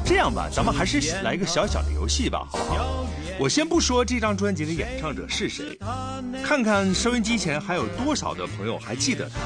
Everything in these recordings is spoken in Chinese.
这样吧，咱们还是来个小小的游戏吧，好不好？我先不说这张专辑的演唱者是谁，看看收音机前还有多少的朋友还记得他。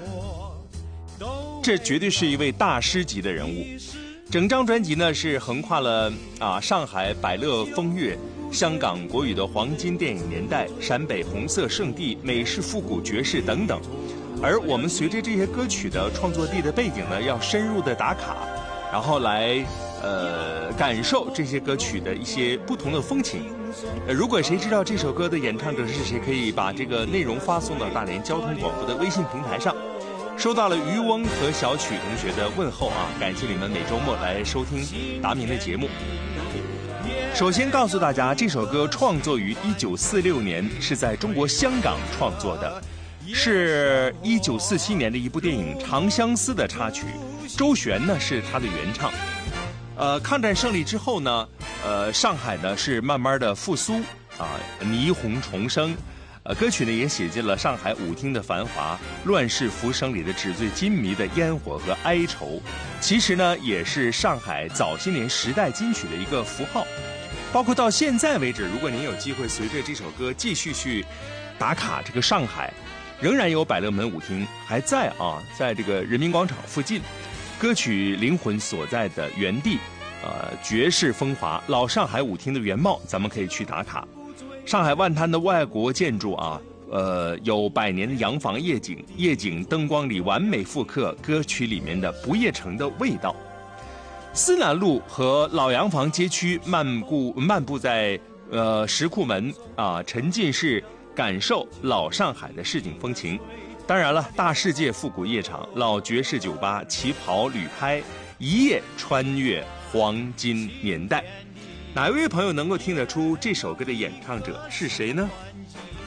这绝对是一位大师级的人物。整张专辑呢是横跨了上海百乐风月、香港国语的黄金电影年代、陕北红色圣地、美式复古爵士等等。而我们随着这些歌曲的创作地的背景呢，要深入的打卡，然后来感受这些歌曲的一些不同的风情。如果谁知道这首歌的演唱者是谁，可以把这个内容发送到大连交通广播的微信平台上。收到了渔翁和小曲同学的问候啊，感谢你们每周末来收听达明的节目。首先告诉大家，这首歌创作于1946年，是在中国香港创作的，是1947年的一部电影《长相思》的插曲，周璇呢是他的原唱。抗战胜利之后呢，上海呢是慢慢的复苏霓虹重生。歌曲呢也写进了上海舞厅的繁华、乱世浮生里的纸醉金迷的烟火和哀愁，其实呢也是上海早些年时代金曲的一个符号。包括到现在为止，如果您有机会随着这首歌继续去打卡这个上海，仍然有百乐门舞厅还在在这个人民广场附近，歌曲灵魂所在的原地，爵士风华老上海舞厅的原貌，咱们可以去打卡。上海外滩的外国建筑有百年的洋房夜景灯光里完美复刻歌曲里面的不夜城的味道。思南路和老洋房街区漫步在石库门沉浸式感受老上海的市井风情。当然了，大世界复古夜场、老爵士酒吧、旗袍旅拍，一夜穿越黄金年代。哪一位朋友能够听得出这首歌的演唱者是谁呢？